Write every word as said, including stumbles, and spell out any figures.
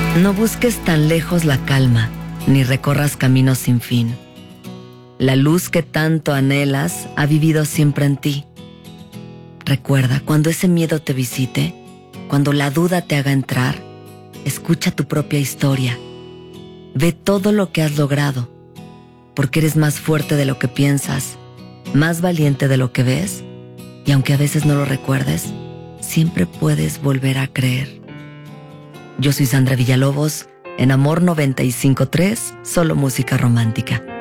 No busques tan lejos la calma, ni recorras caminos sin fin. La luz que tanto anhelas ha vivido siempre en ti. Recuerda, cuando ese miedo te visite, cuando la duda te haga entrar, escucha tu propia historia. Ve todo lo que has logrado, porque eres más fuerte de lo que piensas, más valiente de lo que ves, y aunque a veces no lo recuerdes, siempre puedes volver a creer. Yo soy Sandra Villalobos, en Amor noventa y cinco punto tres, solo música romántica.